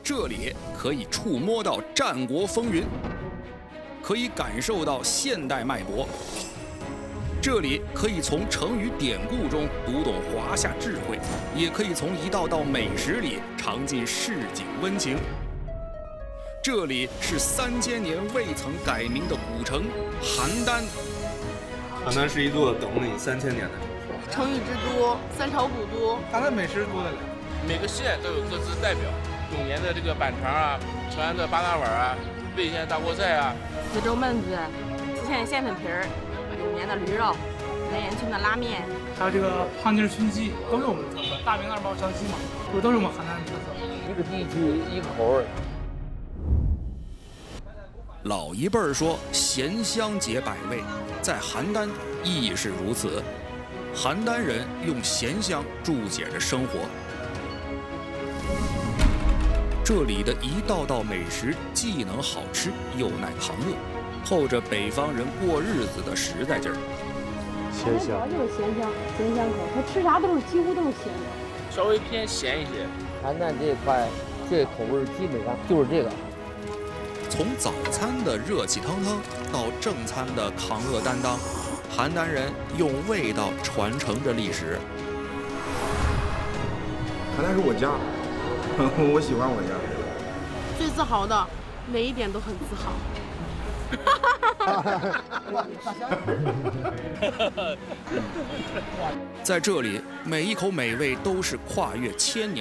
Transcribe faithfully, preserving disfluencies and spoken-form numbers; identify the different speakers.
Speaker 1: 这里可以触摸到战国风云，可以感受到现代脉搏。这里可以从成语典故中读懂华夏智慧，也可以从一道道美食里尝尽市井温情。这里是三千年未曾改名的古城邯郸。
Speaker 2: 邯郸是一座等了你三千年的
Speaker 3: 成语之都，三朝古都，
Speaker 4: 邯郸美食多的了。
Speaker 5: 每个县都有各自代表，永年的这个板肠啊，成安的八大碗啊，魏县大锅菜啊，
Speaker 6: 四周焖子，四县的馅粉皮儿。永年的驴肉，南岩村的拉面，
Speaker 4: 还有这个胖筋熏鸡，都是我们的特色。大名二毛烧鸡嘛，不都是我们邯郸的特色。
Speaker 7: 一个地区一个口味。
Speaker 1: 老一辈儿说咸香解百味，在邯郸亦是如此。邯郸人用咸香注解着生活。这里的一道道美食既能好吃又耐扛饿。透着北方人过日子的实在劲儿。
Speaker 8: 咸香就是咸香，咸香口，他吃啥都是几乎都是咸的，
Speaker 5: 稍微偏咸一些。
Speaker 7: 邯郸这一块，这口味基本上就是这个。
Speaker 1: 从早餐的热气腾腾到正餐的扛饿担当，邯郸人用味道传承着历史。
Speaker 9: 邯郸是我家，我喜欢我家。
Speaker 3: 最自豪的，每一点都很自豪。
Speaker 1: 在这里，每一口美味都是跨越千年。